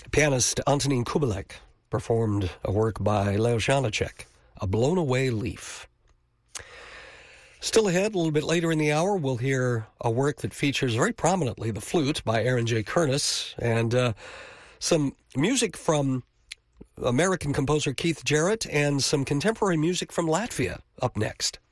Pianist Antonín Kubelek performed a work by Leo Janáček, A Blown Away Leaf. Still ahead, a little bit later in the hour, we'll hear a work that features very prominently the flute by Aaron J. Kernis, and some music from American composer Keith Jarrett, and some contemporary music from Latvia up next.